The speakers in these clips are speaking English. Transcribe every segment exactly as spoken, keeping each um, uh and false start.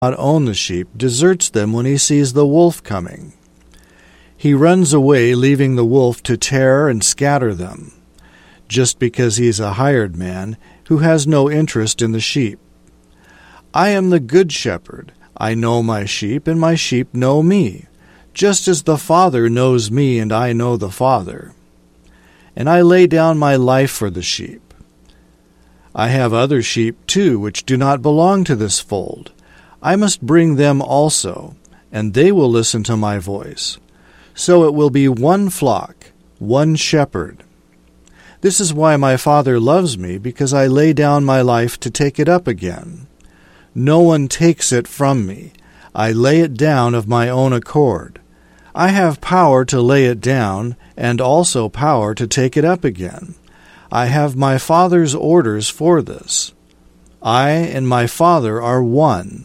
not own the sheep deserts them when he sees the wolf coming. He runs away, leaving the wolf to tear and scatter them, just because he is a hired man who has no interest in the sheep. I am the good shepherd. I know my sheep, and my sheep know me, just as the Father knows me, and I know the Father. And I lay down my life for the sheep. I have other sheep too, which do not belong to this fold. I must bring them also, and they will listen to my voice. So it will be one flock, one shepherd. This is why my Father loves me, because I lay down my life to take it up again. No one takes it from me. I lay it down of my own accord. I have power to lay it down, and also power to take it up again. I have my Father's orders for this. I and my Father are one.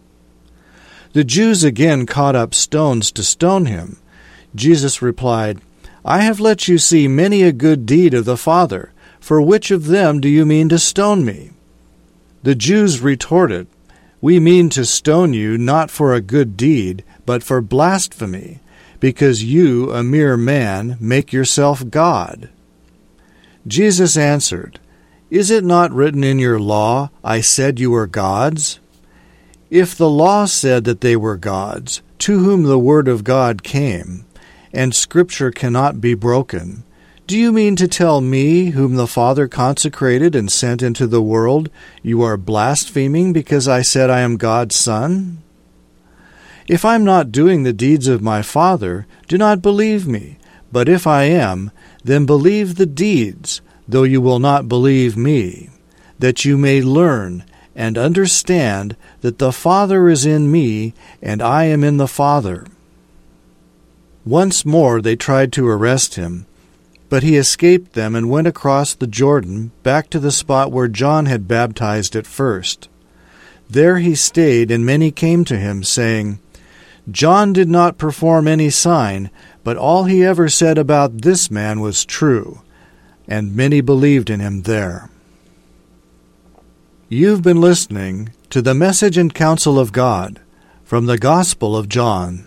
The Jews again caught up stones to stone him. Jesus replied, I have let you see many a good deed of the Father. For which of them do you mean to stone me? The Jews retorted, We mean to stone you not for a good deed, but for blasphemy, because you, a mere man, make yourself God. Jesus answered, Is it not written in your law, I said you were gods? If the law said that they were gods, to whom the word of God came, and Scripture cannot be broken, do you mean to tell me, whom the Father consecrated and sent into the world, you are blaspheming because I said I am God's Son? If I am not doing the deeds of my Father, do not believe me. But if I am, then believe the deeds, though you will not believe me, that you may learn and understand that the Father is in me, and I am in the Father. Once more they tried to arrest him, but he escaped them and went across the Jordan back to the spot where John had baptized at first. There he stayed, and many came to him, saying, John did not perform any sign, but all he ever said about this man was true, and many believed in him there. You've been listening to the Message and Counsel of God from the Gospel of John.